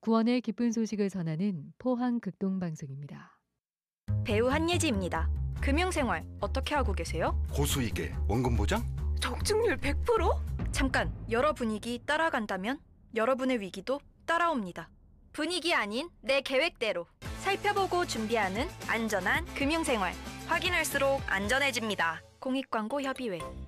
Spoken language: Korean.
구원의 기쁜 소식을 전하는 포항 극동방송입니다. 배우 한예지입니다. 금융생활 어떻게 하고 계세요? 고수익에 원금 보장? 적중률 100%? 잠깐, 여러 분위기 따라간다면 여러분의 위기도 따라옵니다. 분위기 아닌 내 계획대로 살펴보고 준비하는 안전한 금융생활. 확인할수록 안전해집니다. 공익광고협의회.